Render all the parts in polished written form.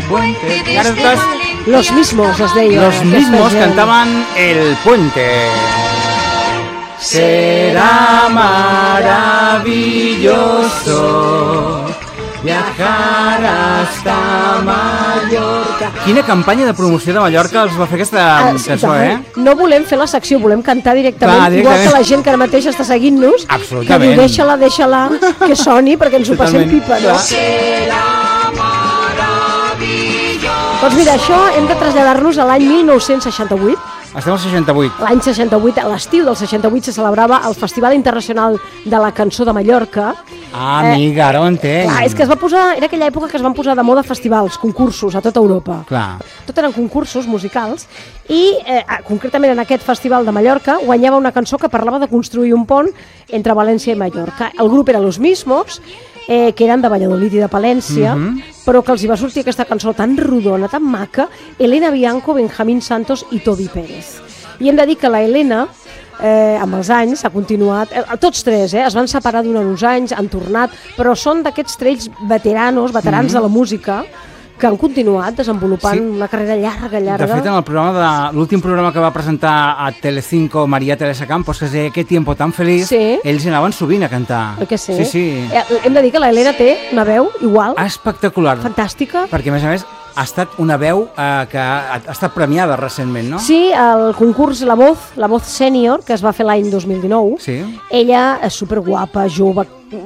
puente de Los mismos, es deia. Los mismos cantaban El Puente. Será maravilloso viajar hasta Mallorca. Quina campanya de promoció de Mallorca els va fer aquesta cançó, No volem fer la secció, volem cantar directament. Igual que la gent que ara mateix està seguint-nos, que diu, deixa-la, que soni, perquè ens ho passem pipa, no? Doncs mira, això hem de traslladar-nos a l'any 1968. Estem al 68. L'any 68, a l'estiu del 68, se celebrava el Festival Internacional de la Cançó de Mallorca. Amiga, ara ho entenc. Clar, és que es va posar, era aquella època que es van posar de moda festivals, concursos a tota Europa. Clar. Tot eren concursos musicals i concretament en aquest festival de Mallorca guanyava una cançó que parlava de construir un pont entre València i Mallorca. El grup era Los Mismos, que eren de Valladolid i de Palència, però que els hi va sortir aquesta cançó tan rodona, tan maca, Elena Bianco, Benjamín Santos i Toby Pérez. I hem de dir que la Elena, amb els anys, ha continuat, tots tres, es van separar durant uns anys, han tornat, però són d'aquests tres veterans de la música, que han continuat desenvolupant una carrera llarga. De fet, en el programa l'últim programa que va presentar a Telecinco María Teresa Campos, que es deia Qué tiempo tan feliç, ells anaven sovint a cantar. Oi que sí? Sí. Hem de dir que la Elena té una veu igual. Espectacular. Fantàstica. Perquè, a més, ha estat una veu que ha estat premiada recentment, no? Sí, el concurs La Voz Sènior, que es va fer l'any 2019, ella és superguapa, jove,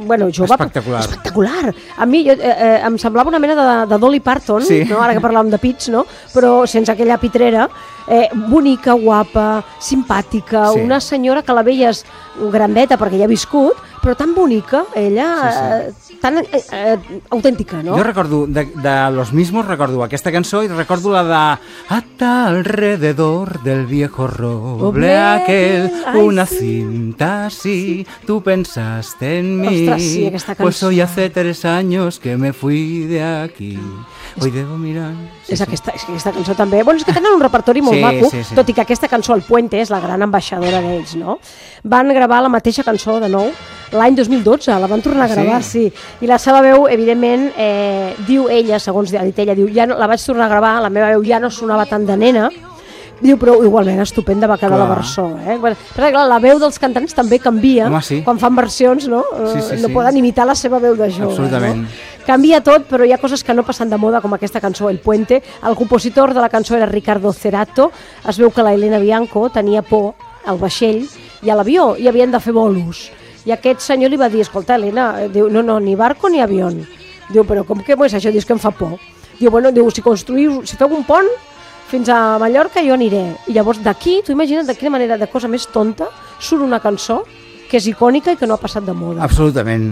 espectacular. A mi em semblava una mena de Dolly Parton, no? Ara que parlàvem de pits, no? Però sense aquella pitrera, bonica, guapa, simpàtica, una senyora que la veies grandeta perquè ja ha viscut, però tan bonica, ella, tan autèntica, no? Jo recordo, de Los Mismos, recordo aquesta cançó i recordo la de Hasta alrededor del viejo roble aquel, una cinta así, tú pensaste en mí. Ostres, sí, aquesta cançó. Pues hoy hace 3 años que me fui de aquí. Hoy debo mirar... És aquesta cançó també. Bueno, és que tenen un repertori molt maco, tot i que aquesta cançó, El Puente, és la gran ambaixadora d'ells, no? Van gravar la mateixa cançó de nou l'any 2012, la van tornar a gravar, sí. I la seva veu, evidentment, diu ella, segons ha dit ella, diu, ja no, la vaig tornar a gravar, la meva veu ja no sonava tant de nena, diu, però igualment estupenda va quedar la versió. Però clar, la veu dels cantants també canvia quan fan versions, no? No poden imitar la seva veu de jove. Absolutament. Canvia tot, però hi ha coses que no passen de moda, com aquesta cançó, El Puente. El compositor de la cançó era Ricardo Cerato. Es veu que la Elena Bianco tenia por al vaixell i a l'avió, i havien de fer bolos. I aquest senyor li va dir, escolta, Elena, diu, no, ni barco ni avió. Diu, però com que és això? Diu, és que em fa por. Diu, bueno, si feu un pont fins a Mallorca jo aniré. I llavors d'aquí, tu imagina't de quina manera, de cosa més tonta, surt una cançó que és icònica i que no ha passat de moda. Absolutament.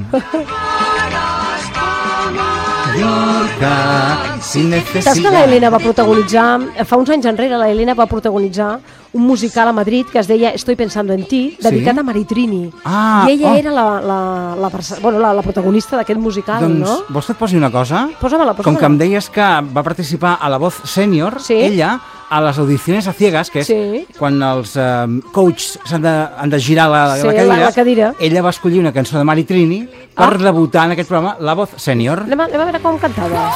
Saps que la Elena va protagonitzar, fa uns anys enrere, la Elena va protagonitzar un musical a Madrid que es deia Estoy pensando en ti, dedicat a Maritrini. I ella era la protagonista d'aquest musical, no? Doncs, vols que et posi una cosa? Posa-me-la. Com que em deies que va participar a La Voz Sènior, ella, a les audicions a ciegas, que és quan els coaches han de girar la cadira, ella va escollir una cançó de Maritrini per debutar en aquest programa La Voz Sènior. Anem a veure com cantava.